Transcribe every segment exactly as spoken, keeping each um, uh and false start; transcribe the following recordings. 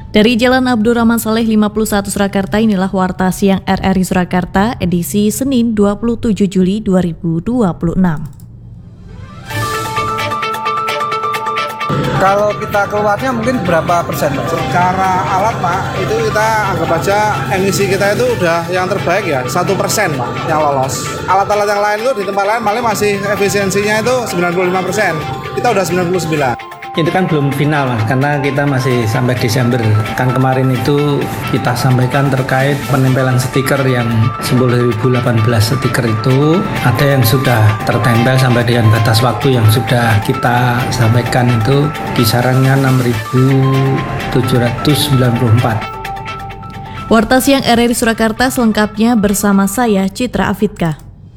Dari Jalan Abdurrahman Saleh lima puluh satu Surakarta, inilah Warta Siang R R I Surakarta edisi Senin dua puluh tujuh Juli dua ribu dua puluh enam. Kalau kita keluarnya mungkin berapa persen, Pak? Secara alat, Pak, itu kita anggap aja emisi kita itu udah yang terbaik ya, satu persen, Pak, yang lolos. Alat-alat yang lain itu di tempat lain malah masih efisiensinya itu sembilan puluh lima persen. Kita udah sembilan puluh sembilan. Itu kan belum final, Mas, karena kita masih sampai Desember. Kan kemarin itu kita sampaikan terkait penempelan stiker yang sepuluh ribu delapan belas stiker itu ada yang sudah tertempel sampai dengan batas waktu yang sudah kita sampaikan itu kisarannya enam ribu tujuh ratus sembilan puluh empat. Warta Siang R R I Surakarta selengkapnya bersama saya Citra Afidka.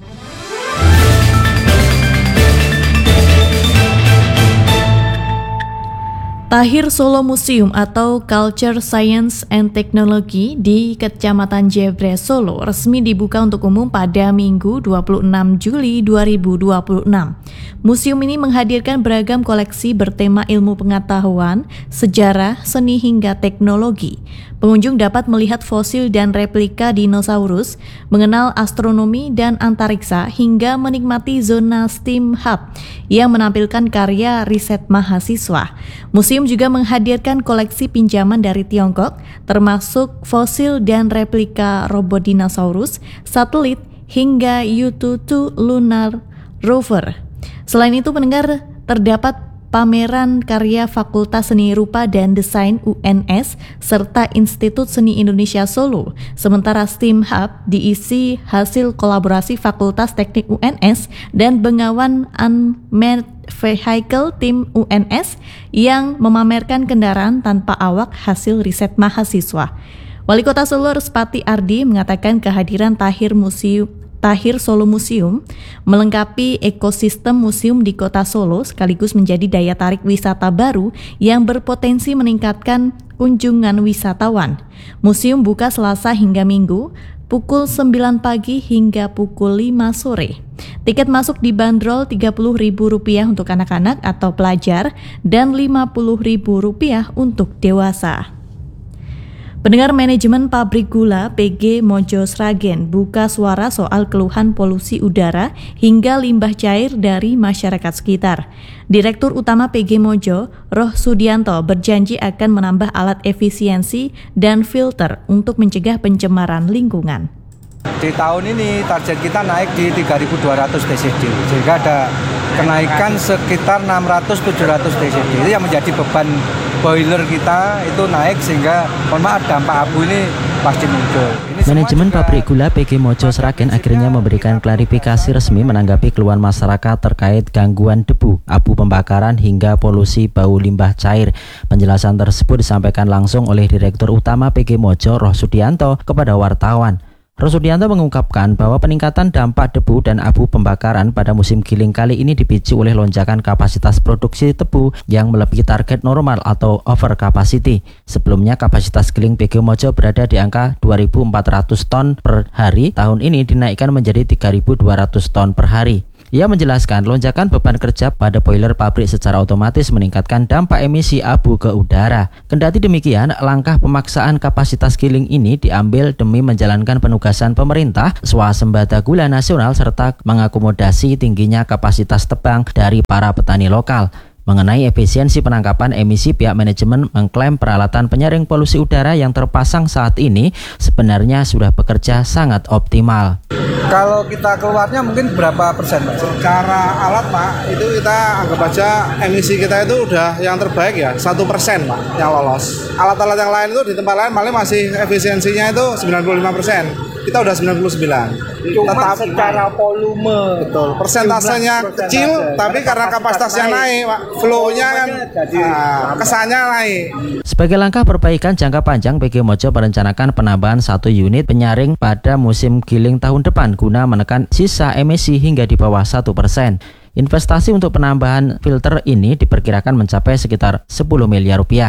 Tahir Solo Museum atau Culture Science and Technology di Kecamatan Jebre, Solo resmi dibuka untuk umum pada Minggu dua puluh enam Juli dua ribu dua puluh enam. Museum ini menghadirkan beragam koleksi bertema ilmu pengetahuan, sejarah, seni hingga teknologi. Pengunjung dapat melihat fosil dan replika dinosaurus, mengenal astronomi dan antariksa, hingga menikmati zona STEAM Hub yang menampilkan karya riset mahasiswa. Museum juga menghadirkan koleksi pinjaman dari Tiongkok, termasuk fosil dan replika robot dinosaurus, satelit, hingga U dua puluh dua Lunar Rover. Selain itu, pendengar, terdapat pameran karya Fakultas Seni Rupa dan Desain U N S serta Institut Seni Indonesia Solo. Sementara STEAM Hub diisi hasil kolaborasi Fakultas Teknik U N S dan Bengawan Unmanned Vehicle Team U N S yang memamerkan kendaraan tanpa awak hasil riset mahasiswa. Wali Kota Solo Respati Ardi mengatakan kehadiran Tahir Museum Tahir Solo Museum melengkapi ekosistem museum di Kota Solo sekaligus menjadi daya tarik wisata baru yang berpotensi meningkatkan kunjungan wisatawan. Museum buka Selasa hingga Minggu pukul sembilan pagi hingga pukul lima sore. Tiket masuk dibanderol tiga puluh ribu rupiah untuk anak-anak atau pelajar dan lima puluh ribu rupiah untuk dewasa. Pendengar, manajemen pabrik gula P G Mojo Sragen buka suara soal keluhan polusi udara hingga limbah cair dari masyarakat sekitar. Direktur Utama P G Mojo, Roh Sudianto, berjanji akan menambah alat efisiensi dan filter untuk mencegah pencemaran lingkungan. Di tahun ini target kita naik di tiga ribu dua ratus D C D, sehingga ada kenaikan sekitar enam ratus sampai tujuh ratus D C D. Itu yang menjadi beban boiler kita itu naik, sehingga mohon maaf dampak abu ini pasti muncul. Ini Manajemen pabrik gula P G Mojo Sragen akhirnya memberikan klarifikasi resmi menanggapi keluhan masyarakat terkait gangguan debu, abu pembakaran hingga polusi bau limbah cair. Penjelasan tersebut disampaikan langsung oleh Direktur Utama P G Mojo, Roh Sudianto, kepada wartawan. Rosudianto mengungkapkan bahwa peningkatan dampak debu dan abu pembakaran pada musim giling kali ini dipicu oleh lonjakan kapasitas produksi tebu yang melebihi target normal atau over capacity. Sebelumnya kapasitas giling P G Mojo berada di angka dua ribu empat ratus ton per hari, tahun ini dinaikkan menjadi tiga ribu dua ratus ton per hari. Ia menjelaskan lonjakan beban kerja pada boiler pabrik secara otomatis meningkatkan dampak emisi abu ke udara. Kendati demikian, langkah pemaksaan kapasitas giling ini diambil demi menjalankan penugasan pemerintah swasembada gula nasional serta mengakomodasi tingginya kapasitas tebang dari para petani lokal. Mengenai efisiensi penangkapan emisi, pihak manajemen mengklaim peralatan penyaring polusi udara yang terpasang saat ini sebenarnya sudah bekerja sangat optimal. Kalau kita keluarnya mungkin berapa persen, Pak? Secara alat, Pak, itu kita anggap aja emisi kita itu udah yang terbaik ya, satu persen, Pak, yang lolos. Alat-alat yang lain itu di tempat lain malah masih efisiensinya itu sembilan puluh lima persen. Kita udah sembilan puluh sembilan. Cuma tetap secara volume, betul, persentasenya kecil, persentase, tapi karena kapasitasnya naik, naik Pak, flow-nya kan nah, kesannya naik. Sebagai langkah perbaikan jangka panjang, P G Mojo merencanakan penambahan satu unit penyaring pada musim giling tahun depan guna menekan sisa emisi hingga di bawah satu persen. Investasi untuk penambahan filter ini diperkirakan mencapai sekitar sepuluh miliar rupiah.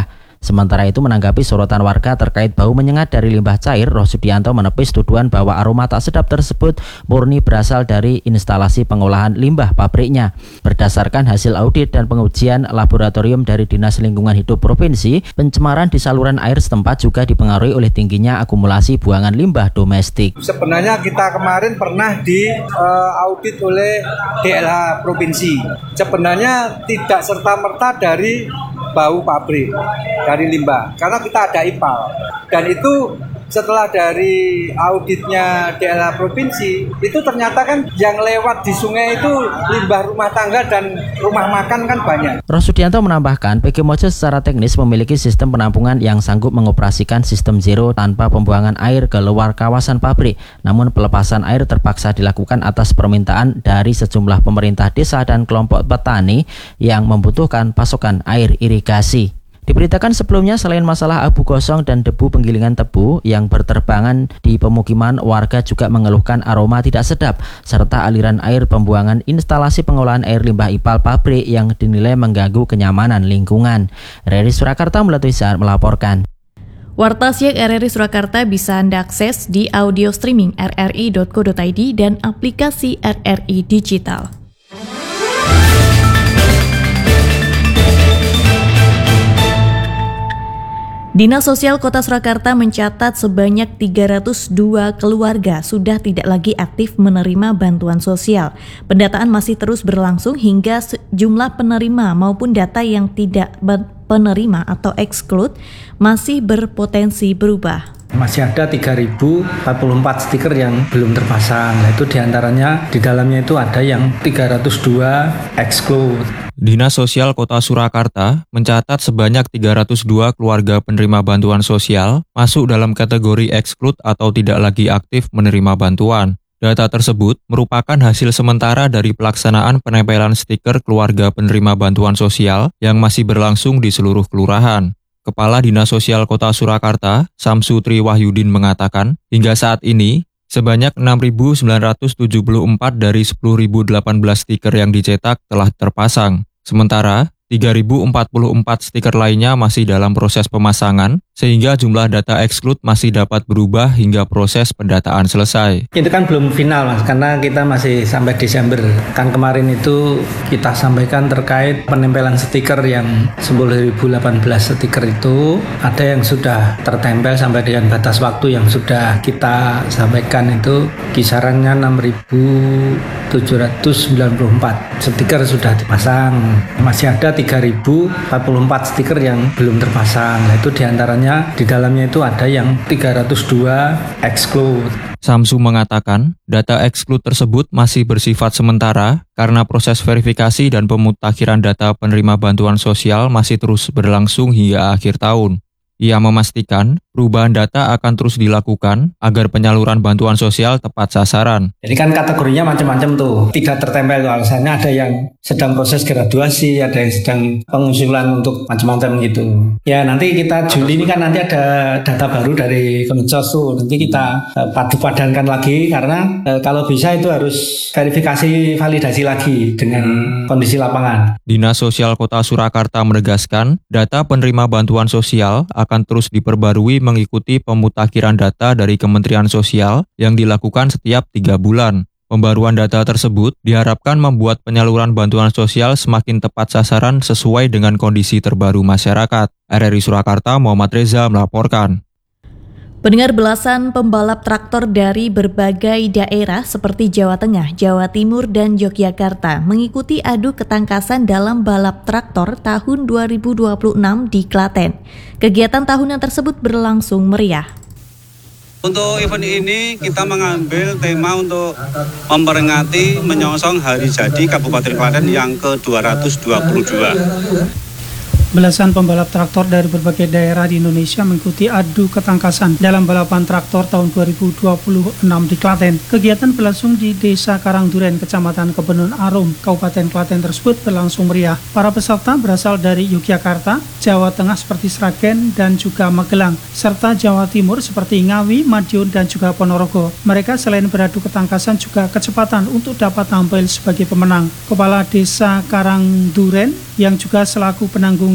Sementara itu menanggapi sorotan warga terkait bau menyengat dari limbah cair, Rosudianto menepis tuduhan bahwa aroma tak sedap tersebut murni berasal dari instalasi pengolahan limbah pabriknya. Berdasarkan hasil audit dan pengujian laboratorium dari Dinas Lingkungan Hidup Provinsi, pencemaran di saluran air setempat juga dipengaruhi oleh tingginya akumulasi buangan limbah domestik. Sebenarnya kita kemarin pernah di uh, audit oleh D L H Provinsi. Sebenarnya tidak serta-merta dari bau pabrik, dari limbah, karena kita ada I P A L. Dan itu setelah dari auditnya D L H Provinsi, itu ternyata kan yang lewat di sungai itu limbah rumah tangga dan rumah makan kan banyak. Rosudianto menambahkan, P G Mojo secara teknis memiliki sistem penampungan yang sanggup mengoperasikan sistem zero tanpa pembuangan air ke luar kawasan pabrik. Namun pelepasan air terpaksa dilakukan atas permintaan dari sejumlah pemerintah desa dan kelompok petani yang membutuhkan pasokan air irigasi. Diberitakan sebelumnya selain masalah abu gosong dan debu penggilingan tebu yang berterbangan di pemukiman, warga juga mengeluhkan aroma tidak sedap serta aliran air pembuangan instalasi pengolahan air limbah I P A L pabrik yang dinilai mengganggu kenyamanan lingkungan. R R I Surakarta melalui Zahar melaporkan. Warta Siang R R I Surakarta bisa Anda akses di audio streaming r r i dot co dot i d dan aplikasi R R I Digital. Dinas Sosial Kota Surakarta mencatat sebanyak tiga ratus dua keluarga sudah tidak lagi aktif menerima bantuan sosial. Pendataan masih terus berlangsung hingga jumlah penerima maupun data yang tidak penerima atau exclude masih berpotensi berubah. Masih ada tiga ribu empat puluh empat stiker yang belum terpasang. Nah, itu diantaranya di dalamnya itu ada yang tiga ratus dua exclude. Dinas Sosial Kota Surakarta mencatat sebanyak tiga ratus dua keluarga penerima bantuan sosial masuk dalam kategori exclude atau tidak lagi aktif menerima bantuan. Data tersebut merupakan hasil sementara dari pelaksanaan penempelan stiker keluarga penerima bantuan sosial yang masih berlangsung di seluruh kelurahan. Kepala Dinas Sosial Kota Surakarta, Samsu Triwahyudin mengatakan, hingga saat ini, sebanyak enam ribu sembilan ratus tujuh puluh empat dari sepuluh ribu delapan belas stiker yang dicetak telah terpasang. Sementara, tiga ribu empat puluh empat stiker lainnya masih dalam proses pemasangan, sehingga jumlah data exclude masih dapat berubah hingga proses pendataan selesai. Itu kan belum final, Mas, karena kita masih sampai Desember. Kan kemarin itu kita sampaikan terkait penempelan stiker yang sepuluh ribu delapan belas stiker itu, ada yang sudah tertempel sampai dengan batas waktu yang sudah kita sampaikan itu kisarannya enam ribu tujuh ratus sembilan puluh empat stiker sudah dipasang. Masih ada tiga ribu empat puluh empat stiker yang belum terpasang. Nah, itu diantaranya di dalamnya itu ada yang tiga ratus dua exclude. Samsu mengatakan, data exclude tersebut masih bersifat sementara karena proses verifikasi dan pemutakhiran data penerima bantuan sosial masih terus berlangsung hingga akhir tahun. Ia memastikan perubahan data akan terus dilakukan agar penyaluran bantuan sosial tepat sasaran. Jadi kan kategorinya macam-macam tuh, tidak tertempel alasannya, ada yang sedang proses graduasi, ada yang sedang pengusulan untuk macam-macam gitu. Ya nanti kita Juli ini kan nanti ada data baru dari Kemensos tuh, nanti kita uh, padu-padankan lagi karena uh, kalau bisa itu harus verifikasi validasi lagi dengan hmm. kondisi lapangan. Dinas Sosial Kota Surakarta menegaskan data penerima bantuan sosial akan terus diperbarui mengikuti pemutakhiran data dari Kementerian Sosial yang dilakukan setiap tiga bulan. Pembaruan data tersebut diharapkan membuat penyaluran bantuan sosial semakin tepat sasaran sesuai dengan kondisi terbaru masyarakat. R R I Surakarta, Muhammad Reza melaporkan. Pendengar, belasan pembalap traktor dari berbagai daerah seperti Jawa Tengah, Jawa Timur, dan Yogyakarta mengikuti adu ketangkasan dalam balap traktor tahun dua ribu dua puluh enam di Klaten. Kegiatan tahunan tersebut berlangsung meriah. Untuk event ini kita mengambil tema untuk memperingati menyongsong hari jadi Kabupaten Klaten yang ke dua ratus dua puluh dua. Belasan pembalap traktor dari berbagai daerah di Indonesia mengikuti adu ketangkasan dalam balapan traktor tahun dua ribu dua puluh enam di Klaten. Kegiatan berlangsung di Desa Karangduren, Kecamatan Kebenun Arum, Kabupaten Klaten tersebut berlangsung meriah. Para peserta berasal dari Yogyakarta, Jawa Tengah seperti Sragen dan juga Magelang, serta Jawa Timur seperti Ngawi, Madiun, dan juga Ponorogo. Mereka selain beradu ketangkasan juga kecepatan untuk dapat tampil sebagai pemenang. Kepala Desa Karangduren yang juga selaku penanggung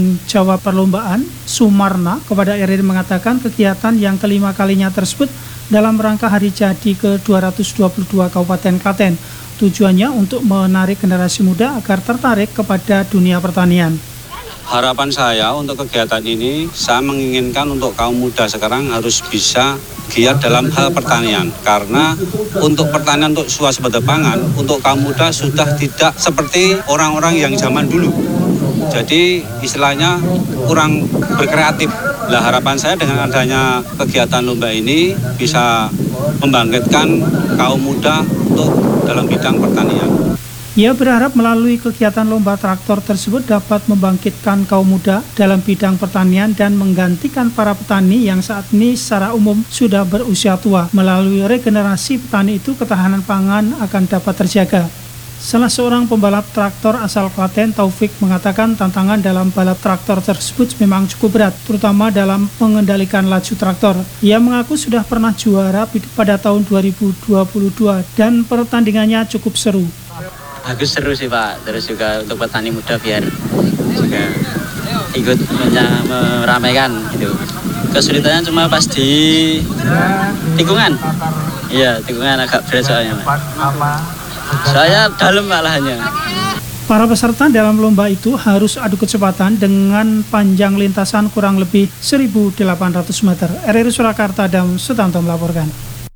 penanggung jawab perlombaan, Sumarna, kepada R R I mengatakan kegiatan yang kelima kalinya tersebut dalam rangka hari jadi ke dua ratus dua puluh dua Kabupaten Klaten. Tujuannya untuk menarik generasi muda agar tertarik kepada dunia pertanian. Harapan saya untuk kegiatan ini, saya menginginkan untuk kaum muda sekarang harus bisa giat dalam hal pertanian. Karena untuk pertanian, untuk swasembada pangan, untuk kaum muda sudah tidak seperti orang-orang yang zaman dulu. Jadi istilahnya kurang berkreatif. Nah, harapan saya dengan adanya kegiatan lomba ini bisa membangkitkan kaum muda untuk dalam bidang pertanian. Ia berharap melalui kegiatan lomba traktor tersebut dapat membangkitkan kaum muda dalam bidang pertanian dan menggantikan para petani yang saat ini secara umum sudah berusia tua. Melalui regenerasi petani itu, ketahanan pangan akan dapat terjaga. Salah seorang pembalap traktor asal Klaten, Taufik, mengatakan tantangan dalam balap traktor tersebut memang cukup berat, terutama dalam mengendalikan laju traktor. Ia mengaku sudah pernah juara pada tahun dua ribu dua puluh dua dan pertandingannya cukup seru. Bagus, seru sih Pak, terus juga untuk petani muda biar juga ikut meramaikan gitu. Kesulitannya cuma pas di tikungan, iya tikungan agak berat soalnya Pak. Soalnya dalam Pak lahannya. Para peserta dalam lomba itu harus adu kecepatan dengan panjang lintasan kurang lebih seribu delapan ratus meter. R R I Surakarta, Adam Sutanto melaporkan.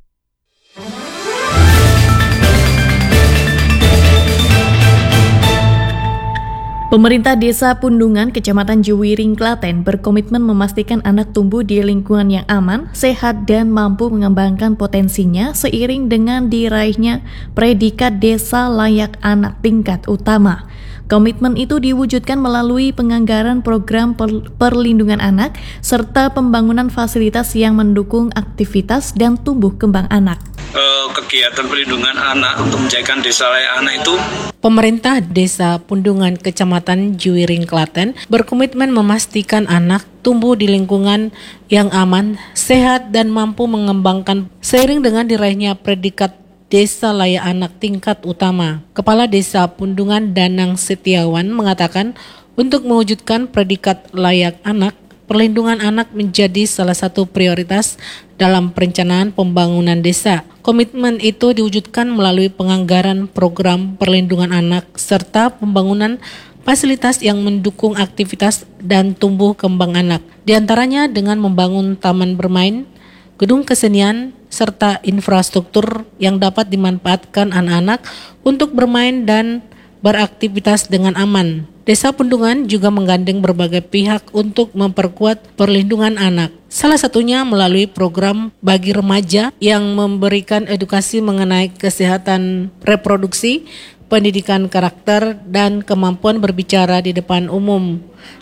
Pemerintah Desa Pundungan, Kecamatan Juwiring, Klaten berkomitmen memastikan anak tumbuh di lingkungan yang aman, sehat, dan mampu mengembangkan potensinya seiring dengan diraihnya predikat Desa Layak Anak tingkat utama. Komitmen itu diwujudkan melalui penganggaran program perlindungan anak serta pembangunan fasilitas yang mendukung aktivitas dan tumbuh kembang anak. Kegiatan perlindungan anak untuk menjadikan desa layak anak itu, Pemerintah Desa Pundungan, Kecamatan Juwiring, Klaten berkomitmen memastikan anak tumbuh di lingkungan yang aman, sehat, dan mampu mengembangkan seiring dengan diraihnya predikat Desa Layak Anak tingkat utama. Kepala Desa Pundungan, Danang Setiawan, mengatakan untuk mewujudkan predikat layak anak, perlindungan anak menjadi salah satu prioritas dalam perencanaan pembangunan desa. Komitmen itu diwujudkan melalui penganggaran program perlindungan anak serta pembangunan fasilitas yang mendukung aktivitas dan tumbuh kembang anak. Di antaranya dengan membangun taman bermain, gedung kesenian, serta infrastruktur yang dapat dimanfaatkan anak-anak untuk bermain dan beraktivitas dengan aman. Desa Pundungan juga menggandeng berbagai pihak untuk memperkuat perlindungan anak. Salah satunya melalui program bagi remaja yang memberikan edukasi mengenai kesehatan reproduksi, pendidikan karakter, dan kemampuan berbicara di depan umum.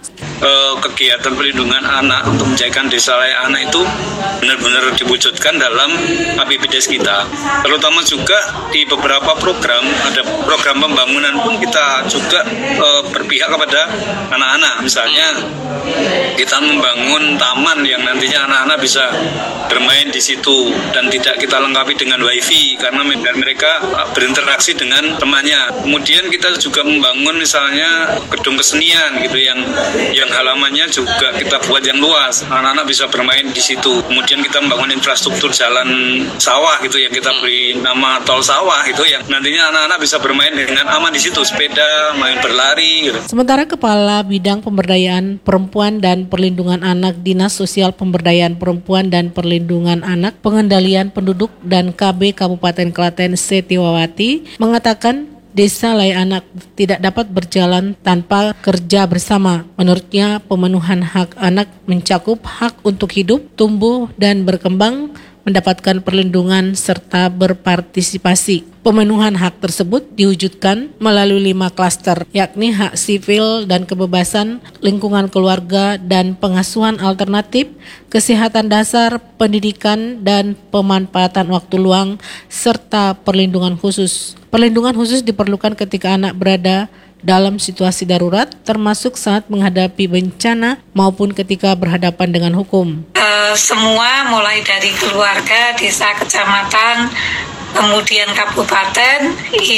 Uh, kegiatan perlindungan anak untuk menjadikan desa layak anak itu benar-benar diwujudkan dalam A P B D E S kita. Terutama juga di beberapa program, ada program pembangunan pun kita juga uh, berpihak kepada anak-anak. Misalnya kita membangun taman yang nantinya anak-anak bisa bermain di situ dan tidak kita lengkapi dengan wifi karena mereka berinteraksi dengan temannya. Kemudian kita juga membangun misalnya gedung kesenian gitu yang yang halamannya juga kita buat yang luas, anak-anak bisa bermain di situ. Kemudian kita membangun infrastruktur jalan sawah gitu yang kita beri nama tol sawah itu yang nantinya anak-anak bisa bermain dengan aman di situ, sepeda, main berlari gitu. Sementara Kepala Bidang Pemberdayaan Perempuan dan Perlindungan Anak Dinas Sosial Pemberdayaan Perempuan dan Perlindungan Anak Pengendalian Penduduk dan K B Kabupaten Klaten, Setiawati, mengatakan Desa Layak Anak tidak dapat berjalan tanpa kerja bersama. Menurutnya, pemenuhan hak anak mencakup hak untuk hidup, tumbuh, dan berkembang, mendapatkan perlindungan, serta berpartisipasi. Pemenuhan hak tersebut diwujudkan melalui lima klaster, yakni hak sipil dan kebebasan, lingkungan keluarga dan pengasuhan alternatif, kesehatan dasar, pendidikan, dan pemanfaatan waktu luang, serta perlindungan khusus. Perlindungan khusus diperlukan ketika anak berada dalam situasi darurat, termasuk saat menghadapi bencana maupun ketika berhadapan dengan hukum. Uh, semua mulai dari keluarga, desa, kecamatan, kemudian kabupaten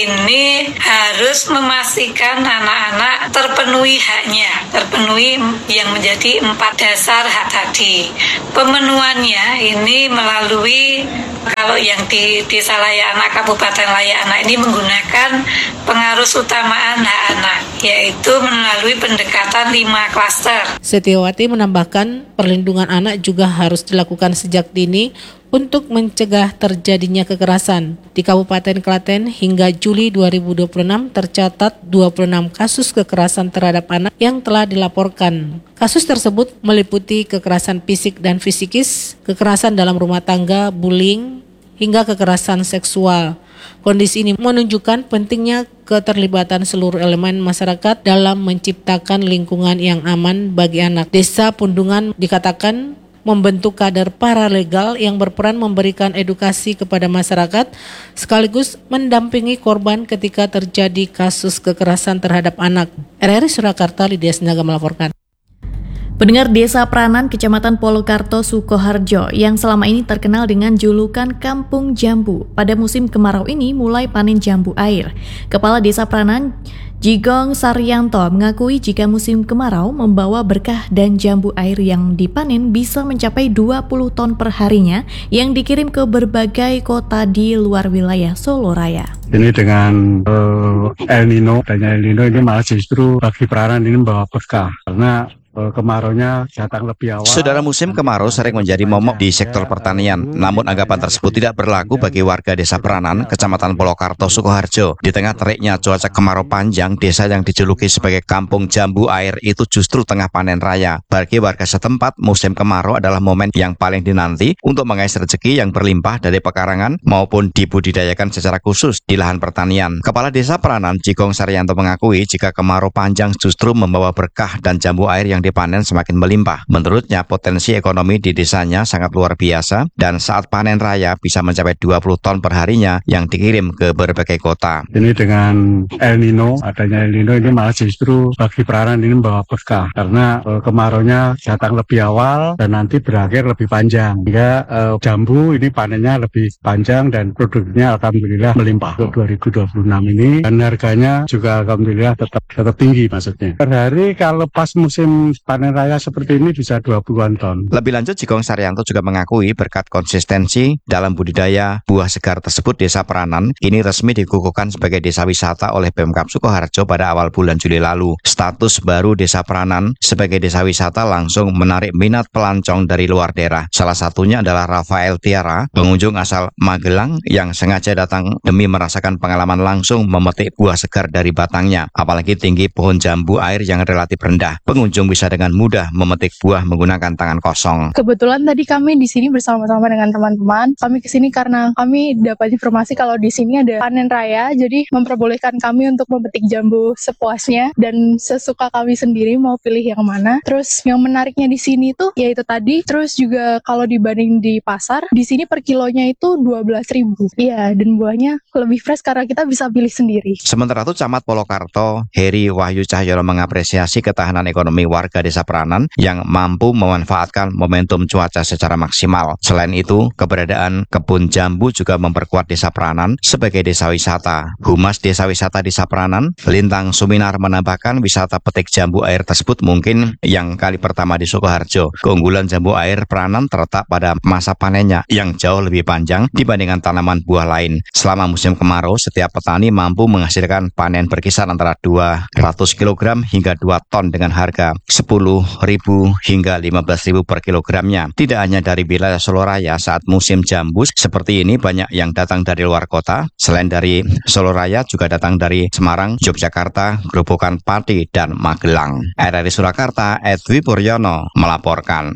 ini harus memastikan anak-anak terpenuhi haknya, terpenuhi yang menjadi empat dasar hak tadi. Pemenuhannya ini melalui, kalau yang di Desa Layak Anak, Kabupaten Layak Anak ini menggunakan pengarus utamaan hak anak, yaitu melalui pendekatan lima klaster. Setiawati menambahkan perlindungan anak juga harus dilakukan sejak dini untuk mencegah terjadinya kekerasan. Di Kabupaten Klaten hingga Juli dua ribu dua puluh enam tercatat dua puluh enam kasus kekerasan terhadap anak yang telah dilaporkan. Kasus tersebut meliputi kekerasan fisik dan psikis, kekerasan dalam rumah tangga, bullying, hingga kekerasan seksual. Kondisi ini menunjukkan pentingnya keterlibatan seluruh elemen masyarakat dalam menciptakan lingkungan yang aman bagi anak. Desa Pundungan dikatakan membentuk kader paralegal yang berperan memberikan edukasi kepada masyarakat sekaligus mendampingi korban ketika terjadi kasus kekerasan terhadap anak. R R I Surakarta, Lydia Sinaga melaporkan. Pendengar, Desa Pranan, Kecamatan Polokarto, Sukoharjo yang selama ini terkenal dengan julukan Kampung Jambu, pada musim kemarau ini mulai panen jambu air. Kepala Desa Pranan, Jigong Saryanto, mengakui jika musim kemarau membawa berkah dan jambu air yang dipanen bisa mencapai dua puluh ton per harinya yang dikirim ke berbagai kota di luar wilayah Solo Raya. Ini dengan uh, El Nino, adanya El Nino ini malah justru bagi Pranan ini membawa berkah karena kemaraunya datang lebih awal. Saudara, musim kemarau sering menjadi momok di sektor pertanian. Namun anggapan tersebut tidak berlaku bagi warga Desa Pranan, Kecamatan Polokarto, Sukoharjo. Di tengah teriknya cuaca kemarau panjang, desa yang dijuluki sebagai Kampung Jambu Air itu justru tengah panen raya. Bagi warga setempat, musim kemarau adalah momen yang paling dinanti untuk mengais rezeki yang berlimpah dari pekarangan maupun dibudidayakan secara khusus di lahan pertanian. Kepala Desa Pranan, Jigong Saryanto, mengakui jika kemarau panjang justru membawa berkah dan jambu air yang dipanen semakin melimpah. Menurutnya, potensi ekonomi di desanya sangat luar biasa dan saat panen raya bisa mencapai dua puluh ton per harinya yang dikirim ke berbagai kota. Ini dengan El Nino, adanya El Nino ini malah justru bagi Pranan ini membawa berkah karena e, kemaraunya datang lebih awal dan nanti berakhir lebih panjang. Hingga e, jambu ini panennya lebih panjang dan produknya alhamdulillah melimpah untuk dua ribu dua puluh enam ini, dan harganya juga alhamdulillah tetap tetap tinggi maksudnya. Per hari kalau pas musim panen raya seperti ini bisa dua puluhan ton. Lebih lanjut, Jigong Saryanto juga mengakui berkat konsistensi dalam budidaya buah segar tersebut, Desa Pranan kini resmi dikukuhkan sebagai desa wisata oleh Pemkab Sukoharjo pada awal bulan Juli lalu. Status baru Desa Pranan sebagai desa wisata langsung menarik minat pelancong dari luar daerah. Salah satunya adalah Rafael Tiara, pengunjung asal Magelang yang sengaja datang demi merasakan pengalaman langsung memetik buah segar dari batangnya. Apalagi tinggi pohon jambu air yang relatif rendah, pengunjung bisa dengan mudah memetik buah menggunakan tangan kosong. Kebetulan tadi kami di sini bersama-sama dengan teman-teman. Kami ke sini karena kami dapat informasi kalau di sini ada panen raya, jadi memperbolehkan kami untuk memetik jambu sepuasnya dan sesuka kami sendiri mau pilih yang mana. Terus yang menariknya di sini tuh yaitu tadi, terus juga kalau dibanding di pasar, di sini per kilonya itu dua belas ribu. Iya, dan buahnya lebih fresh karena kita bisa pilih sendiri. Sementara itu, Camat Polokarto, Heri Wahyu Cahyono, mengapresiasi ketahanan ekonomi warga Desa Pranan yang mampu memanfaatkan momentum cuaca secara maksimal. Selain itu, keberadaan kebun jambu juga memperkuat Desa Pranan sebagai desa wisata. Humas Desa Wisata Desa Pranan, Lintang Suminar, menambahkan wisata petik jambu air tersebut mungkin yang kali pertama di Sukoharjo. Keunggulan jambu air Pranan terletak pada masa panennya yang jauh lebih panjang dibandingkan tanaman buah lain. Selama musim kemarau, setiap petani mampu menghasilkan panen berkisar antara dua ratus kilogram hingga dua ton dengan harga sepuluh ribu hingga lima belas ribu per kilogramnya. Tidak hanya dari wilayah Solo Raya, saat musim jambu seperti ini banyak yang datang dari luar kota. Selain dari Solo Raya juga datang dari Semarang, Yogyakarta, Grobogan, Pati, dan Magelang. R R I Surakarta, Edwi Puryono melaporkan.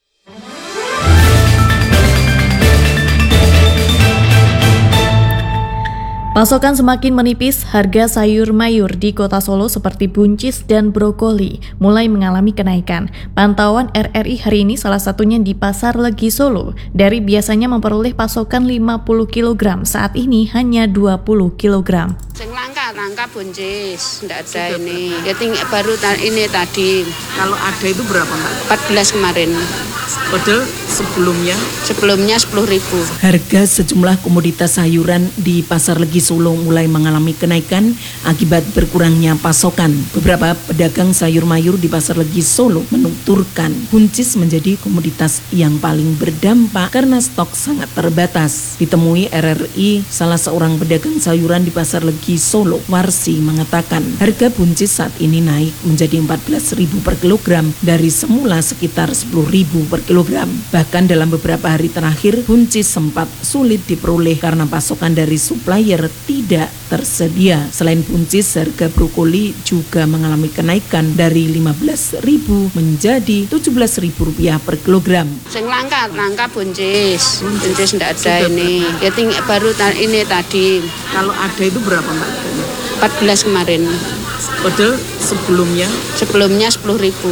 Pasokan semakin menipis, harga sayur mayur di kota Solo seperti buncis dan brokoli mulai mengalami kenaikan. Pantauan R R I hari ini salah satunya di Pasar Legi Solo. Dari biasanya memperoleh pasokan lima puluh kilogram, saat ini hanya dua puluh kilogram. Yang langka, langka buncis, enggak ada ini. Ya tinggal baru ta- ini tadi. Kalau ada itu berapa Mbak? empat belas kemarin. Padahal sebelumnya? Sebelumnya sepuluh ribu. Harga sejumlah komoditas sayuran di Pasar Legi Solo mulai mengalami kenaikan akibat berkurangnya pasokan. Beberapa pedagang sayur mayur di Pasar Legi Solo menuturkan buncis menjadi komoditas yang paling berdampak karena stok sangat terbatas. Ditemui R R I, salah seorang pedagang sayuran di Pasar Legi Solo, Warsi, mengatakan harga buncis saat ini naik menjadi empat belas ribu per kilogram dari semula sekitar sepuluh ribu per kilogram. Bahkan dalam beberapa hari terakhir, buncis sempat sulit diperoleh karena pasokan dari supplier tidak tersedia. Selain buncis, harga brokoli juga mengalami kenaikan dari lima belas ribu menjadi tujuh belas ribu rupiah per kilogram. Yang langka, langka buncis. Buncis enggak ada ini. Ya tinggal baru ta- ini tadi. Kalau ada itu berapa Mbak? empat belas kemarin. Padahal sebelumnya? Sebelumnya sepuluh ribu.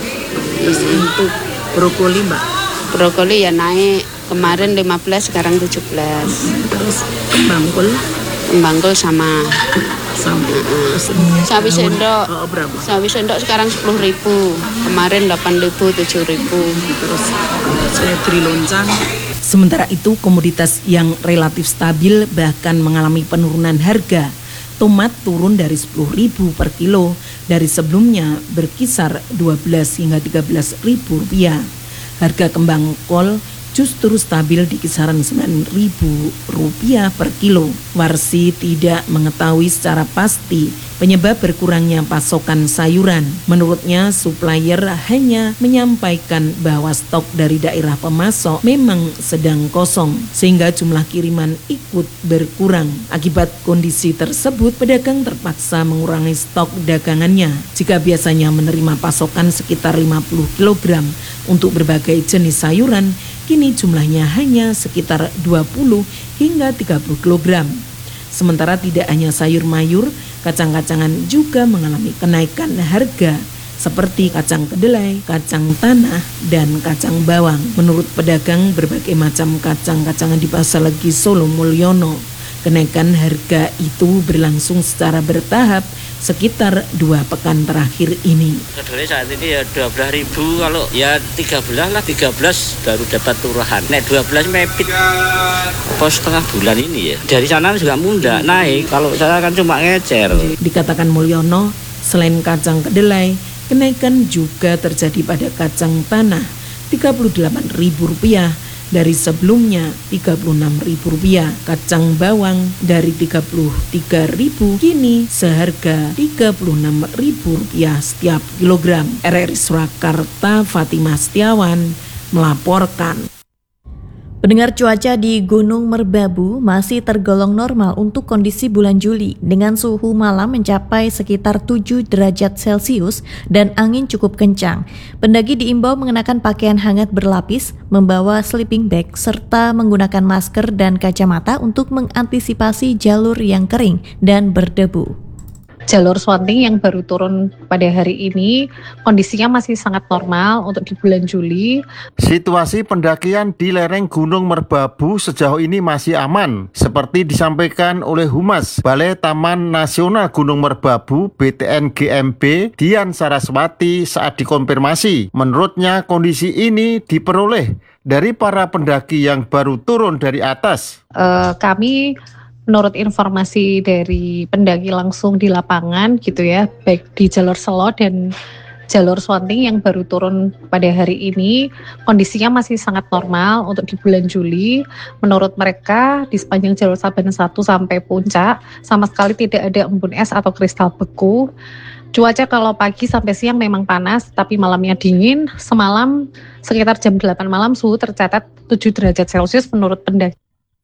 Terus untuk brokoli Mbak? Brokoli ya naik. Kemarin lima belas, sekarang tujuh belas. Terus bangkul? Bangkul sama. Sama. Uh-uh. Sawi sendok. Oh, berapa? Sawi sendok sekarang sepuluh ribu. Kemarin delapan ribu, tujuh ribu. Terus seledri loncang. Sementara itu komoditas yang relatif stabil bahkan mengalami penurunan harga. Tomat turun dari sepuluh ribu per kilo dari sebelumnya berkisar dua belas hingga tiga belas ribu rupiah. Harga kembang kol justru stabil di kisaran sembilan ribu rupiah per kilo. Warsi tidak mengetahui secara pasti penyebab berkurangnya pasokan sayuran. Menurutnya, supplier hanya menyampaikan bahwa stok dari daerah pemasok memang sedang kosong, sehingga jumlah kiriman ikut berkurang. Akibat kondisi tersebut, pedagang terpaksa mengurangi stok dagangannya. Jika biasanya menerima pasokan sekitar lima puluh kilogram untuk berbagai jenis sayuran, kini jumlahnya hanya sekitar dua puluh hingga tiga puluh kilogram. Sementara tidak hanya sayur mayur, kacang-kacangan juga mengalami kenaikan harga seperti kacang kedelai, kacang tanah, dan kacang bawang. Menurut pedagang berbagai macam kacang-kacangan di Pasar Legi Solo Mulyono, kenaikan harga itu berlangsung secara bertahap sekitar dua pekan terakhir ini. Kedelai saat ini ya dua belas ribu, kalau ya tiga belas lah, tiga belas baru dapat turahan. Nek dua belas mepit pos setengah bulan ini ya. Dari sana juga mudah naik, kalau saya kan cuma ngecer. Dikatakan Mulyono, selain kacang kedelai, kenaikan juga terjadi pada kacang tanah tiga puluh delapan ribu rupiah dari sebelumnya tiga puluh enam ribu rupiah. Kacang bawang dari tiga puluh tiga ribu kini seharga tiga puluh enam ribu rupiah setiap kilogram. R R I Surakarta, Fatimah Setiawan melaporkan. Pendengar, cuaca di Gunung Merbabu masih tergolong normal untuk kondisi bulan Juli dengan suhu malam mencapai sekitar tujuh derajat Celcius dan angin cukup kencang. Pendaki diimbau mengenakan pakaian hangat berlapis, membawa sleeping bag, serta menggunakan masker dan kacamata untuk mengantisipasi jalur yang kering dan berdebu. Jalur Swanting yang baru turun pada hari ini kondisinya masih sangat normal untuk di bulan Juli. Situasi pendakian di lereng Gunung Merbabu sejauh ini masih aman, seperti disampaikan oleh Humas Balai Taman Nasional Gunung Merbabu B T N G M B Dian Saraswati saat dikonfirmasi. Menurutnya kondisi ini diperoleh dari para pendaki yang baru turun dari atas. Uh, kami Menurut informasi dari pendaki langsung di lapangan gitu ya, baik di jalur Selo dan jalur Swanting yang baru turun pada hari ini, kondisinya masih sangat normal untuk di bulan Juli. Menurut mereka di sepanjang jalur Saban satu sampai puncak sama sekali tidak ada embun es atau kristal beku. Cuaca kalau pagi sampai siang memang panas, tapi malamnya dingin. Semalam sekitar jam delapan malam suhu tercatat tujuh derajat Celcius menurut pendaki.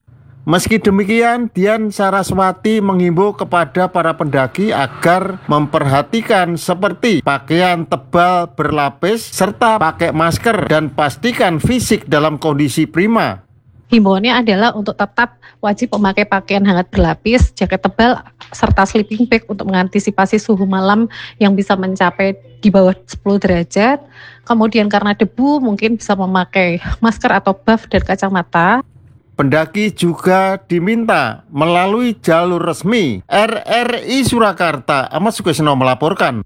Meski demikian, Dian Saraswati menghimbau kepada para pendaki agar memperhatikan seperti pakaian tebal berlapis serta pakai masker dan pastikan fisik dalam kondisi prima. Himbauannya adalah untuk tetap wajib memakai pakaian hangat berlapis, jaket tebal, serta sleeping bag untuk mengantisipasi suhu malam yang bisa mencapai di bawah sepuluh derajat. Kemudian karena debu mungkin bisa memakai masker atau buff dan kacamata. Pendaki juga diminta melalui jalur resmi. R R I Surakarta, Ahmad Sukesno melaporkan.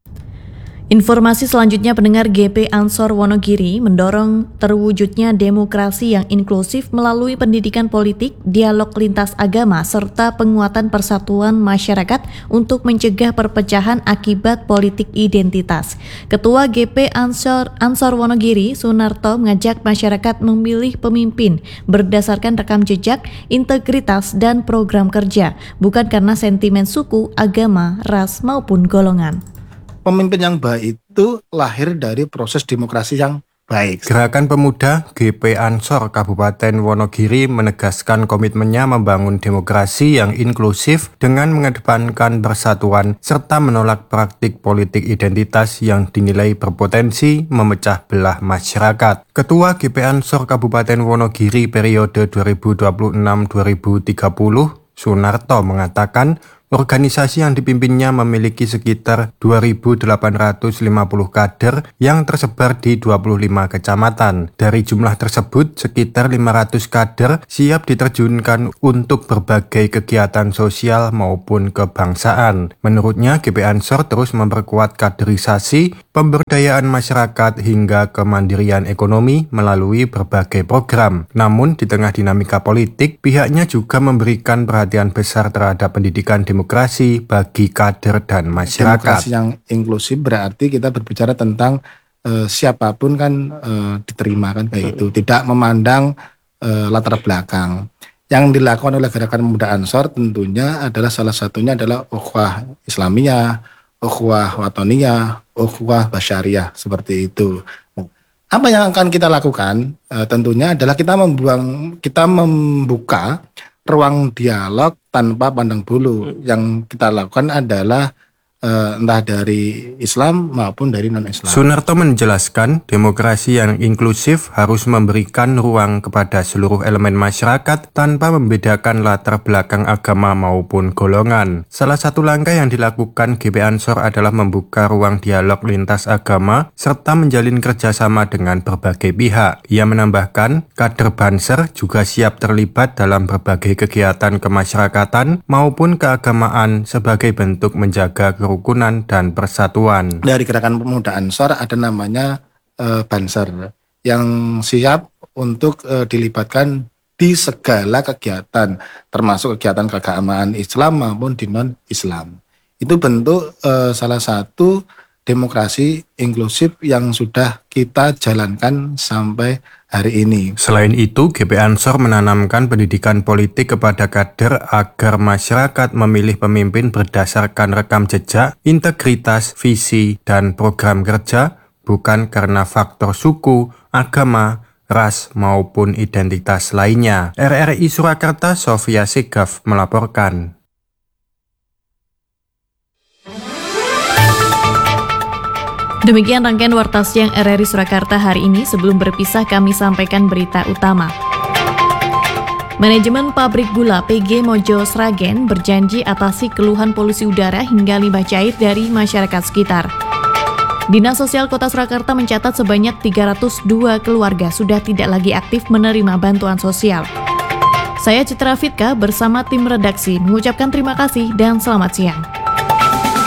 Informasi selanjutnya, pendengar, G P Ansor Wonogiri mendorong terwujudnya demokrasi yang inklusif melalui pendidikan politik, dialog lintas agama, serta penguatan persatuan masyarakat untuk mencegah perpecahan akibat politik identitas. Ketua G P Ansor, Ansor Wonogiri, Sunarto, mengajak masyarakat memilih pemimpin berdasarkan rekam jejak, integritas, dan program kerja, bukan karena sentimen suku, agama, ras, maupun golongan. Pemimpin yang baik itu lahir dari proses demokrasi yang baik. Gerakan Pemuda G P Ansor Kabupaten Wonogiri menegaskan komitmennya membangun demokrasi yang inklusif dengan mengedepankan persatuan serta menolak praktik politik identitas yang dinilai berpotensi memecah belah masyarakat. Ketua G P Ansor Kabupaten Wonogiri periode dua ribu dua puluh enam sampai dua ribu tiga puluh, Sunarto mengatakan organisasi yang dipimpinnya memiliki sekitar dua ribu delapan ratus lima puluh kader yang tersebar di dua puluh lima kecamatan. Dari jumlah tersebut, sekitar lima ratus kader siap diterjunkan untuk berbagai kegiatan sosial maupun kebangsaan. Menurutnya, G P Ansor terus memperkuat kaderisasi, pemberdayaan masyarakat hingga kemandirian ekonomi melalui berbagai program. Namun, di tengah dinamika politik, pihaknya juga memberikan perhatian besar terhadap pendidikan demokrasi demokrasi bagi kader dan masyarakat. Demokrasi yang inklusif berarti kita berbicara tentang uh, siapapun kan uh, diterima kan kayak itu, tidak memandang uh, latar belakang. Yang dilakukan oleh Gerakan Pemuda Ansor tentunya adalah salah satunya adalah ukhuwah Islamiyah, ukhuwah Watoniyah, ukhuwah Basyariyah, seperti itu. Apa yang akan kita lakukan? Uh, tentunya adalah kita membuang, kita membuka ruang dialog tanpa pandang bulu. Yang kita lakukan adalah uh, entah dari Islam maupun dari non-Islam. Sunarto menjelaskan demokrasi yang inklusif harus memberikan ruang kepada seluruh elemen masyarakat tanpa membedakan latar belakang agama maupun golongan. Salah satu langkah yang dilakukan G P Ansor adalah membuka ruang dialog lintas agama serta menjalin kerjasama dengan berbagai pihak. Ia menambahkan, kader Banser juga siap terlibat dalam berbagai kegiatan kemasyarakatan maupun keagamaan sebagai bentuk menjaga kerukunan dan persatuan. Dari Gerakan Pemuda Ansor ada namanya uh, Banser yang siap untuk uh, dilibatkan di segala kegiatan, termasuk kegiatan keagamaan Islam maupun di non-Islam. Itu bentuk uh, salah satu demokrasi inklusif yang sudah kita jalankan sampai hari ini. Selain itu, G P Ansor menanamkan pendidikan politik kepada kader agar masyarakat memilih pemimpin berdasarkan rekam jejak, integritas, visi, dan program kerja, bukan karena faktor suku, agama, ras, maupun identitas lainnya. R R I Surakarta, Sofia Segaf melaporkan. Demikian rangkaian Warta Siang R R I Surakarta hari ini. Sebelum berpisah, kami sampaikan berita utama. Manajemen pabrik gula P G Mojo Sragen berjanji atasi keluhan polusi udara hingga limbah cair dari masyarakat sekitar. Dinas Sosial Kota Surakarta mencatat sebanyak tiga ratus dua keluarga sudah tidak lagi aktif menerima bantuan sosial. Saya Citra Fitka bersama tim redaksi mengucapkan terima kasih dan selamat siang.